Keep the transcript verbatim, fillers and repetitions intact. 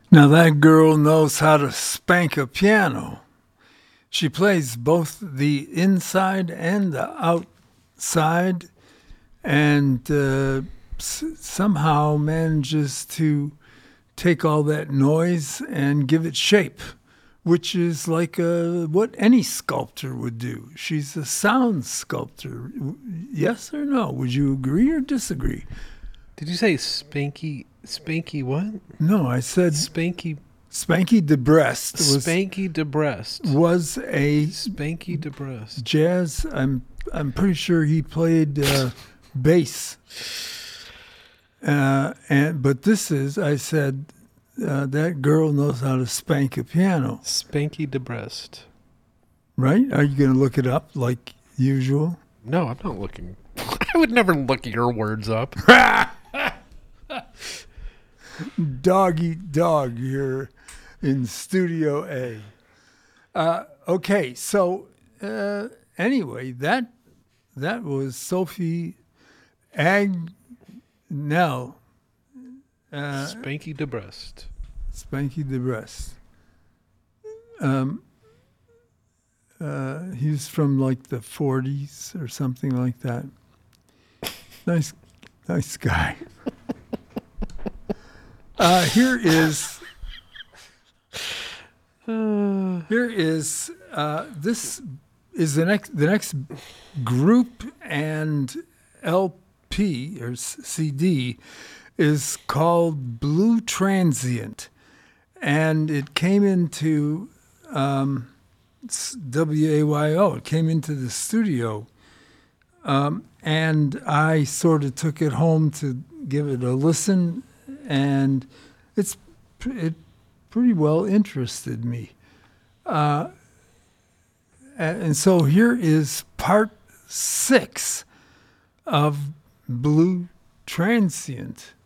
Now that girl knows how to spank a piano. She plays both the inside and the outside, and uh, s- somehow manages to take all that noise and give it shape, which is like uh what any sculptor would do. She's a sound sculptor. Yes or no? Would you agree or disagree? Did you say spanky, spanky what? No, I said Spanky, Spanky DeBrest was spanky DeBrest. was a Spanky DeBrest. jazz. I'm I'm pretty sure he played uh, bass. Uh, and but this is I said uh, that girl knows how to spank a piano, Spanky DeBrest. right? Are you going to look it up like usual? No, I'm not looking. I would never look your words up. Dog eat dog here in Studio A. Uh, okay, so uh, anyway, that that was Sophie Agnell, uh, Spanky DeBrest. Spanky DeBrest. Um, uh, he's from like the forties or something like that. Nice, nice guy. Uh, here is here is uh, this is the next the next group and L P or C D is called Blue Transient, and it came into um, W A Y O. It came into the studio, um, and I sort of took it home to give it a listen. And it's it pretty well interested me. Uh, and so here is part six of Blue Transient.